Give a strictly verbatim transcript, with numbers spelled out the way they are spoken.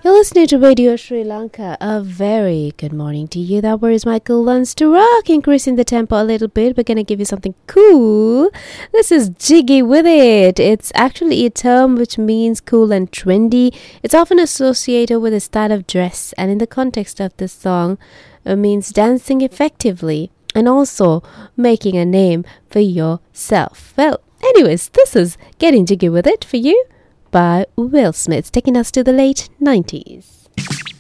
You're listening to Radio Sri Lanka. A very good morning to you. That was Michael Luns to rock, increasing the tempo a little bit. We're going to give you something cool. This is Jiggy With It. It's actually a term which means cool and trendy. It's often associated with a style of dress, and in the context of this song, it means dancing effectively and also making a name for yourself. Well, anyways, this is Getting Jiggy With It for you by Will Smith, taking us to the late nineties.